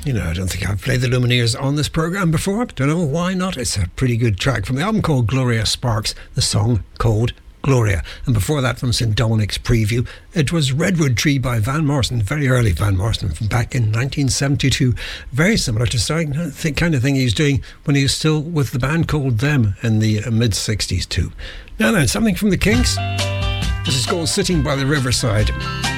You know, I don't think I've played the Lumineers on this programme before. Don't know why not. It's a pretty good track from the album called Gloria Sparks, the song called Gloria. And before that, from St Dominic's Preview, it was Redwood Tree by Van Morrison, very early Van Morrison from back in 1972. Very similar to the kind of thing he was doing when he was still with the band called Them in the mid-60s too. Now then, something from the Kinks. This is called Sitting by the Riverside.